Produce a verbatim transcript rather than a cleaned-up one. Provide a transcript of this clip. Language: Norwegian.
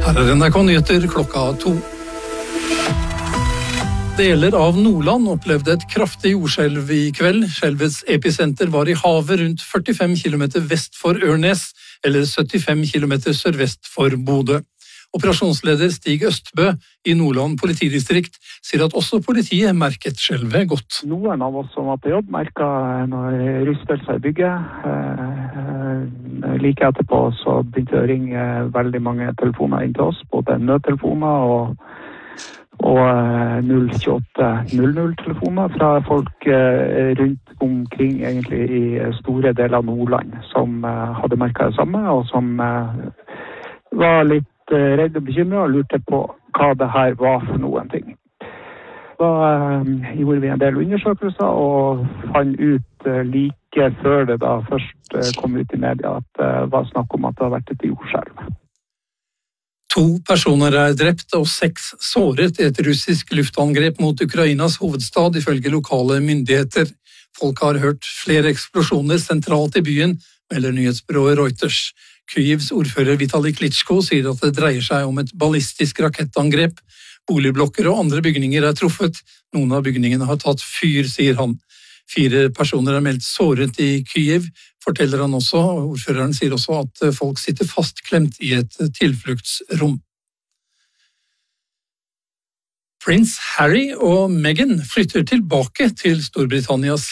Her er N R K Nyheter klokka to. Deler av Nordland opplevde et kraftig jordskjelv i kveld. Skjelvets episenter var i havet rundt førtifem kilometer vest for Ørnes, eller syttifem kilometer sørvest for Bodø. Operasjonsleder Stig Østbø i Nordland politidistrikt sier at også politiet merket skjelvet godt. Noen av oss som var på jobb merket noen rystelser i bygget. Like etterpå så begynte det å ringe veldig mange telefoner inn til oss, både nødtelefoner og, og null tjueåtte null null telefoner fra folk rundt omkring egentlig i store deler av Nordland som hadde merket det samme, og som var litt redd og bekymret og lurte på hva det her var for noen ting. Da eh, gjorde vi en del undersøkelser og fant ut eh, like før det da først eh, kom ut i media at det eh, var snakk om at det har vært et jordskjelv. To personer er drept og seks såret i et russisk luftangrep mot Ukrainas hovedstad, ifølge lokale myndigheter. Folk har hørt flere eksplosjoner sentralt i byen, melder nyhetsbyrået Reuters. Kyivs ordfører Vitali Klitschko sier at det dreier seg om et ballistisk rakettangrep. Boligblokker og andre bygninger er truffet. Noen av bygningene har tatt fyr, sier han. Fire personer er meldt såret i Kyiv, forteller han også. Ordføreren sier også at folk sitter fastklemt i et tilfluktsrom. Prins Harry og Meghan flytter tilbake til Storbritannias